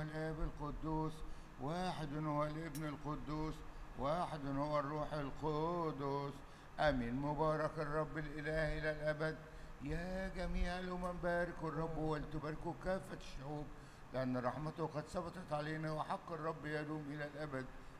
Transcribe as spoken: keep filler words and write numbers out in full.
الآب القدوس، واحد هو الابن القدوس، واحد هو الروح القدس. آمين. مبارك الرب الإله إلى الأبد. يا جميع الأمم باركوا الرب ولتباركوا كافة الشعوب، لأن رحمته قد ثبتت علينا وحق الرب يدوم إلى الأبد.